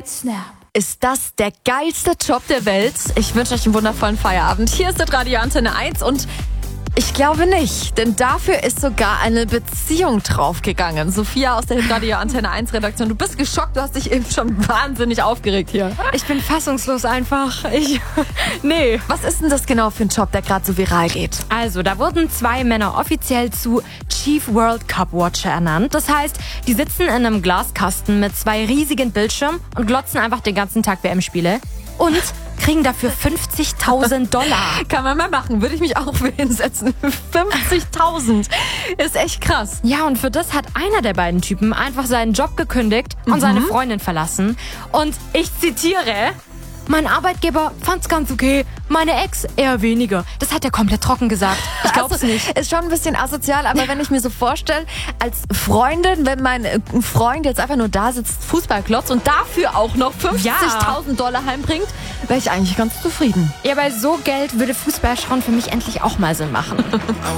Snap. Ist das der geilste Job der Welt? Ich wünsche euch einen wundervollen Feierabend. Hier ist das Radio Antenne 1 und ich glaube nicht, denn dafür ist sogar eine Beziehung draufgegangen. Sophia aus der Radio Antenne 1 Redaktion, du bist geschockt, du hast dich eben schon wahnsinnig aufgeregt hier. Ich bin fassungslos einfach. Nee. Was ist denn das genau für ein Job, der gerade so viral geht? Also, da wurden 2 Männer offiziell zu Chief World Cup Watcher ernannt. Das heißt, die sitzen in einem Glaskasten mit 2 riesigen Bildschirmen und glotzen einfach den ganzen Tag WM-Spiele. Und kriegen dafür $50.000. Kann man mal machen, würde ich mich auch für hinsetzen. 50.000 ist echt krass. Ja, und für das hat einer der beiden Typen einfach seinen Job gekündigt und seine Freundin verlassen. Und ich zitiere: Mein Arbeitgeber fand's ganz okay, meine Ex eher weniger. Das hat er komplett trocken gesagt. Ich glaub's nicht. Ist schon ein bisschen asozial, aber wenn ich mir so vorstelle, als Freundin, wenn mein Freund jetzt einfach nur da sitzt, Fußball klotzt und dafür auch noch $50.000 heimbringt, wäre ich eigentlich ganz zufrieden. Ja, bei so Geld würde Fußball schon für mich endlich auch mal Sinn machen.